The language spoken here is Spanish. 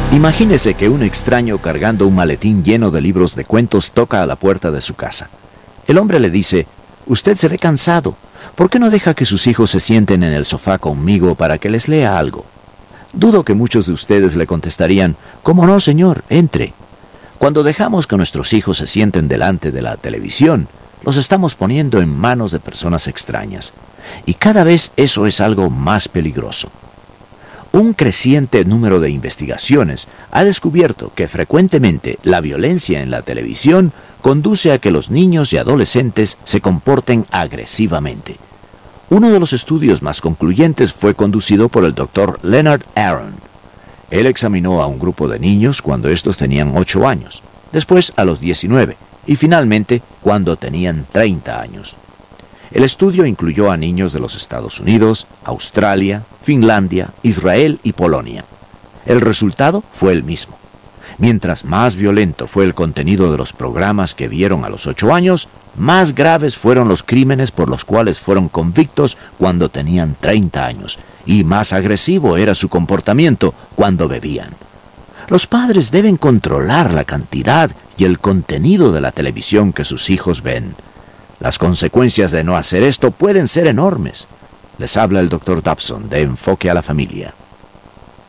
Imagínese que un extraño cargando un maletín lleno de libros de cuentos toca a la puerta de su casa. El hombre le dice: «Usted se ve cansado. ¿Por qué no deja que sus hijos se sienten en el sofá conmigo para que les lea algo?». Dudo que muchos de ustedes le contestarían: «¿Cómo no, señor? Entre». Cuando dejamos que nuestros hijos se sienten delante de la televisión, los estamos poniendo en manos de personas extrañas. Y cada vez eso es algo más peligroso. Un creciente número de investigaciones ha descubierto que frecuentemente la violencia en la televisión conduce a que los niños y adolescentes se comporten agresivamente. Uno de los estudios más concluyentes fue conducido por el Dr. Leonard Aron. Él examinó a un grupo de niños cuando estos tenían 8 años, después a los 19 y finalmente cuando tenían 30 años. El estudio incluyó a niños de los Estados Unidos, Australia, Finlandia, Israel y Polonia. El resultado fue el mismo. Mientras más violento fue el contenido de los programas que vieron a los 8 años, más graves fueron los crímenes por los cuales fueron convictos cuando tenían 30 años, y más agresivo era su comportamiento cuando bebían. Los padres deben controlar la cantidad y el contenido de la televisión que sus hijos ven. Las consecuencias de no hacer esto pueden ser enormes. Les habla el Dr. Dobson de Enfoque a la Familia.